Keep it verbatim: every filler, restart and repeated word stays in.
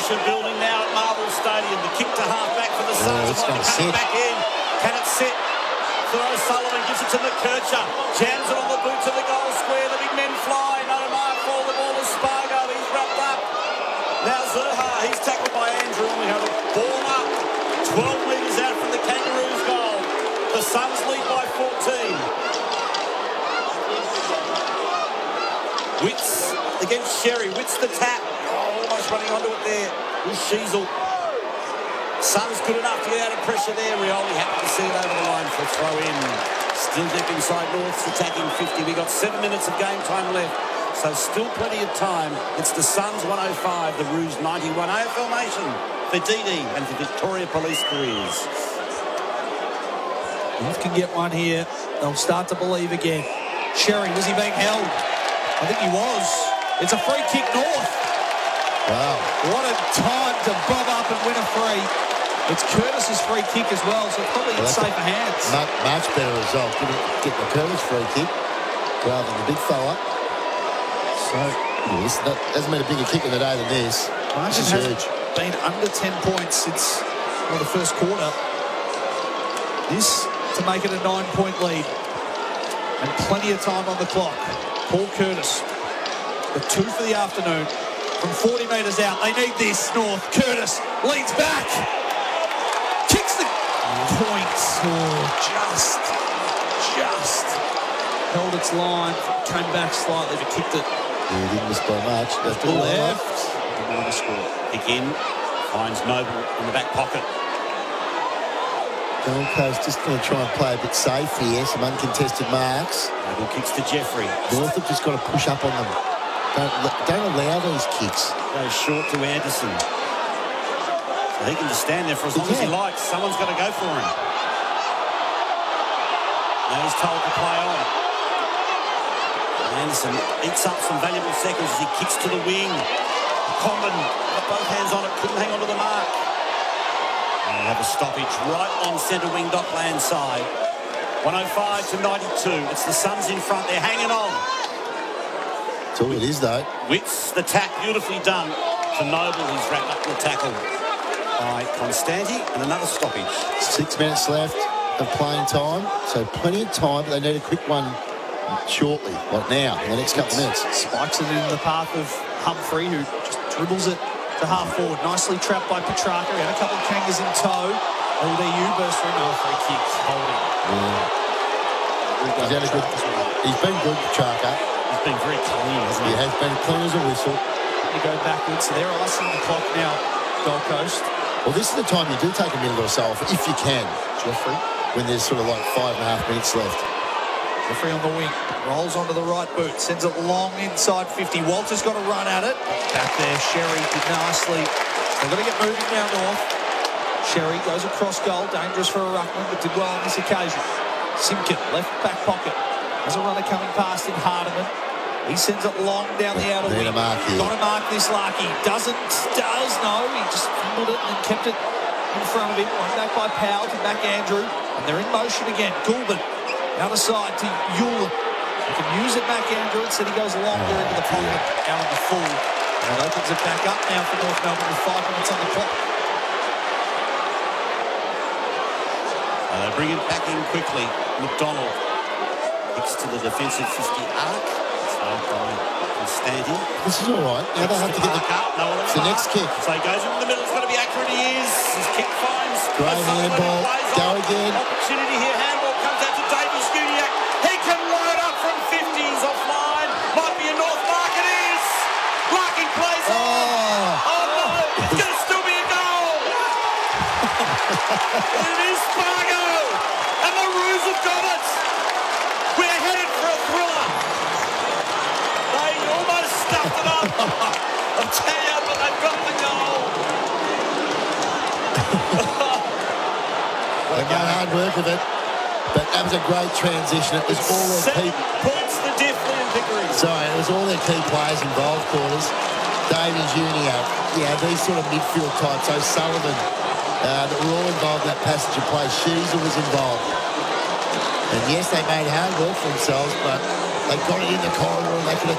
pressure building now at Marvel Stadium. The kick to half-back for the Suns. Oh, it's Like not to cut sit. it back in. Can it sit? For O'Sullivan, gives it to McKercher. Jams it on the boot to the goal square. The big men fly. No mark for the ball to Spargo. He's wrapped up. Now Zerha, he's tackled by Andrew. And we have a ball up. twelve metres out from the Kangaroos' goal. The Suns lead by fourteen. Witts against Sherry. Witts the tap. Oh, almost running onto it there. With Sheasel. Suns good enough to get out of pressure there. Rioli happy to see it over the line for a throw in. Still deep inside North's attacking fifty. We got seven minutes of game time left. So still plenty of time. It's the Suns one oh five, the Roos ninety-one. A F L Nation for D D and for Victoria Police Careers. North can get one here. They'll start to believe again. Sherry, was he being held? I think he was. It's a free kick North. Wow. What a time to bob up and win a free. It's Curtis's free kick as well, so it's probably Well, in safer hands. Much, much better result. Get, get the Curtis free kick rather than the big fella. So, yeah, this, that hasn't been a bigger kick in the day than this. Margin This is hasn't huge. been under ten points since well, the first quarter. This to make it a nine-point lead. And plenty of time on the clock. Paul Curtis, the two for the afternoon. From forty metres out, they need this, North. Curtis leans back. Kicks the point. Oh, just, just held its line. Came back slightly, but kicked it. Yeah, he didn't miss by much. That's all Left. The ball to score. Kick in. Finds Noble in the back pocket. Gold Coast just going to try and play a bit safe here. Some uncontested marks. Noble kicks to Jeffrey. North have just got to push up on them. Don't, don't allow these kicks. Goes short to Anderson. So he can just stand there for as long He as he can. likes. Someone's got to go for him. Now he's told to play on. Anderson eats up some valuable seconds as he kicks to the wing. Common got both hands on it, couldn't hang on to the mark. And we have a stoppage right on centre wing Dockland side. one oh five to ninety-two. It's the Suns in front. They're hanging on. That's all it is, though. Witts, the tap, beautifully done to Noble. He's wrapped up the tackle by Constanti, and another stoppage. Six minutes left of playing time, so plenty of time, but they need a quick one shortly, like now, in the next couple of minutes. Spikes it in the path of Humphrey, who just dribbles it to half forward. Nicely trapped by Petrarca. He had a couple of Kangas in tow. L D U burst through. No free kicks. Holding. Yeah. He's, had a good, he's been good, Petrarca. He's been very clean, hasn't He he? has been clean as a whistle. You go backwards, so they're icing the clock now, Gold Coast. Well, this is the time you do take a minute or so off, if you can, Jeffrey. when there's sort of like five and a half minutes left. Jeffrey on the wing. Rolls onto the right boot. Sends it long inside fifty. Walter's got to run at it. Back there, Sherry did nicely. They've got to get moving now North. Sherry goes across goal. Dangerous for a ruckman, but did well on this occasion. Simpkin, left back pocket. Has a runner coming past in Hardiman. He sends it long down the outer Need wing. a mark here. Got to mark this Larky. Doesn't, does, no. He just fumbled it and kept it in front of him. One back by Powell to back Andrew. And they're in motion again. Goulburn, other side to Yule. He can use it back Andrew. Instead he goes longer into the pocket. Out of the full. And it opens it back up now for North Melbourne with five minutes on the clock. Uh, they bring it back in quickly. McDonald kicks to the defensive fifty arc. It's by Constanti. This is all right. Now they have to get the, up. No one it's the next kick. So he goes into the middle. It's got to be accurate. He is. His kick finds. Great O'Sullivan, handball. plays Go on. again. Opportunity here. Handball comes out to Davies Guniac. He can load up from fifties offline. Might be a North mark. It is. Larky plays on. Oh, Oh no. It's going to still be a goal. It is Spargo. And the Roos have got it. We're headed for a thriller. They almost stuffed it up. I'll tell you, but they've got the goal. they made hard work of it, but that was a great transition. It was all their Seven key. points to Diffley and Pickering. Sorry, it was all their key players involved, quarters. Davies Uniac, yeah, these sort of midfield types, O'Sullivan, uh, that were all involved in that passage of play. Sheezer was involved. And yes, they made hard work for themselves, but they got it in the corridor and they could have